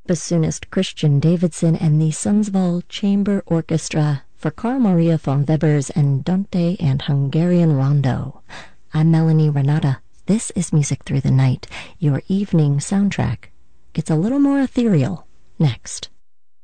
bassoonist Christian Davidson and the Sundsvall Chamber Orchestra for Carl Maria von Weber's Andante and Hungarian Rondo. I'm Melanie Renata. This is Music Through the Night. Your evening soundtrack gets a little more ethereal next.